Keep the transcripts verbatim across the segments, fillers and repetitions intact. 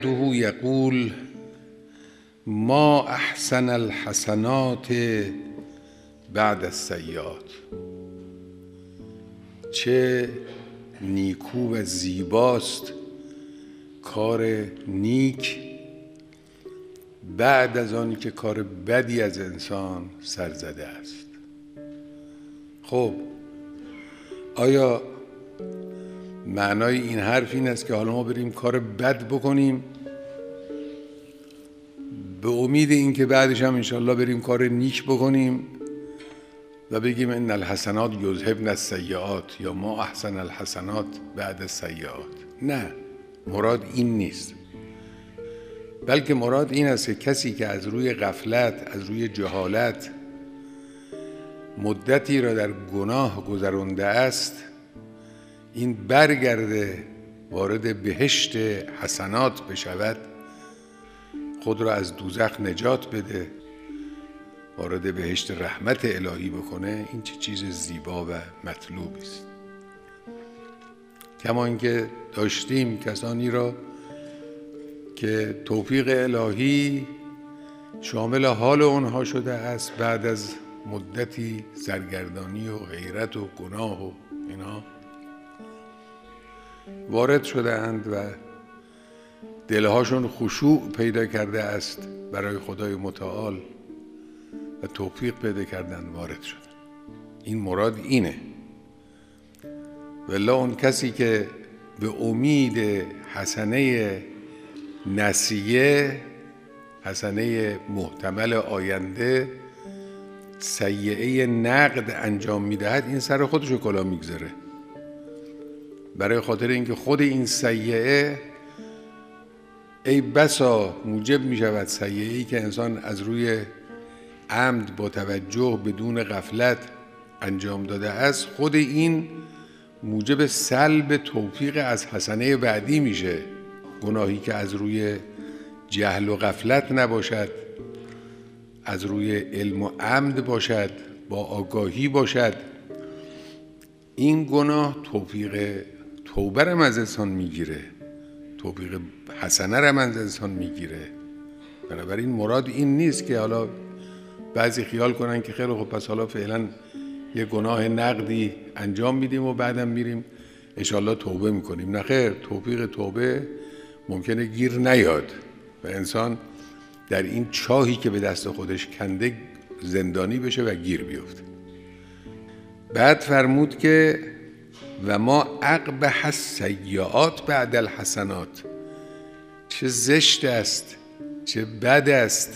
دوه یقول ما احسن الحسنات بعد السیئات. چه نیکو و زیباست کار نیک بعد از آنی که کار بدی از انسان سر زده است. خب آیا معنای این حرف این است که حالا ما بریم کار بد بکنیم به امید این که بعدش هم انشاءالله بریم کار نیک بکنیم و بگیم ان الحسنات یذهبن السیئات یا ما احسن الحسنات بعد السیئات؟ نه، مراد این نیست، بلکه مراد این است که کسی که از روی غفلت، از روی جهالت مدتی را در گناه گذرانده است، این برگرده وارد بهشت حسنات بشود، خود را از دوزخ نجات بده، وارد بهشت رحمت الهی بکنه. این چه چیز زیبا و مطلوبی است. کما اینکه داشتیم کسانی را که توفیق الهی شامل حال آنها شده است، بعد از مدتی سرگردانی و غیرت و گناه و اینا وارد شده اند و دلهاشون خشوع پیدا کرده است برای خدای متعال و توفیق پیدا کردن وارد شدن. این مراد اینه. والله اون کسی که به امید حسنه نسیه، حسنه محتمل آینده، سیئه نقد انجام میدهد، این سر خودشو کلا میگذاره، برای خاطر اینکه خود این سیئه ای بسا موجب می شود، سیئه‌ای که انسان از روی عمد با توجه بدون غفلت انجام داده است، خود این موجب سلب توفیق از حسنه بعدی میشه. گناهی که از روی جهل و غفلت نباشد، از روی علم و عمد باشد، با آگاهی باشد، این گناه توفیق توبه رم از انسان میگیره، توفیق حسنه رم از انسان میگیره. بنابراین مراد این نیست که حالا بعضی خیال کنن که خیلی خب پس حالا فعلا یه گناه نقدی انجام میدیم و بعدم میریم انشاءالله توبه میکنیم. نه خیر، توفیق توبه ممکنه گیر نیاد و انسان در این چاهی که به دست خودش کنده زندانی بشه و گیر بیفته. بعد فرمود که و ما اقبح السیئات بعد الحسنات. چه زشت است، چه بد است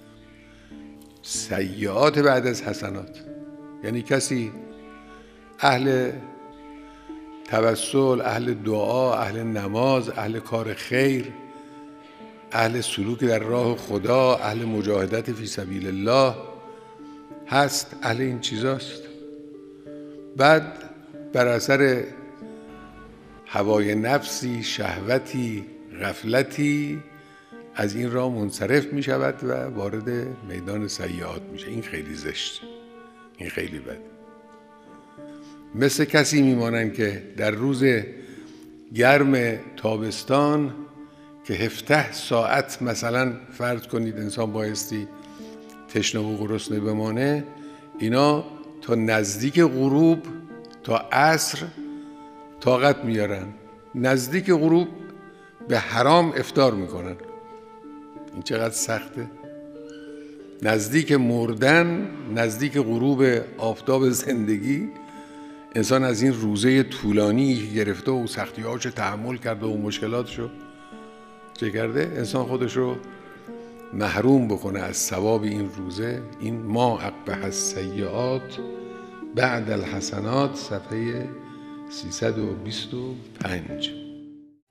سیئات بعد از حسنات. یعنی کسی اهل توسل، اهل دعا، اهل نماز، اهل کار خیر، اهل سلوک در راه خدا، اهل مجاهدت فی سبیل الله هست، اهل این چیزاست، بعد بر اثر هوای نفسی، شهوتی، غفلتی از این راه منصرف می شود و وارد میدان سیئات میشه. این خیلی زشت، این خیلی بد. مثل کسی میمانند که در روز گرم تابستان که هفده ساعت مثلا فرض کنید انسان بایستی تشنه و گرسنه بمانه، اینا تا نزدیک غروب، تا عصر طاقت میارن، نزدیک غروب به حرام افطار میکنن. این چقدر سخته. نزدیک مردن، نزدیک غروب آفتاب زندگی، انسان از این روزه طولانی که گرفته و سختی‌هاشو تحمل کرده و مشکلاتشو چه کرده، انسان خودشو محروم بکنه از ثواب این روزه. این ما اقبح السیئات بعد الحسنات، صفحه سیصد و بیست و پنج.